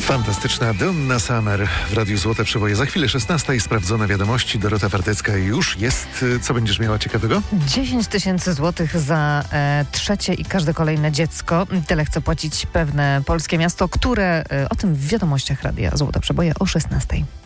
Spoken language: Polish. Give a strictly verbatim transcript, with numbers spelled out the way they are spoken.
Fantastyczna Donna Summer w Radiu Złote Przeboje. Za chwilę szesnasta i sprawdzone wiadomości. Dorota Wartecka już jest. Co będziesz miała ciekawego? dziesięć tysięcy złotych za e, trzecie i każde kolejne dziecko. Tyle chce płacić pewne polskie miasto, które e, o tym w wiadomościach Radia Złote Przeboje o szesnastej.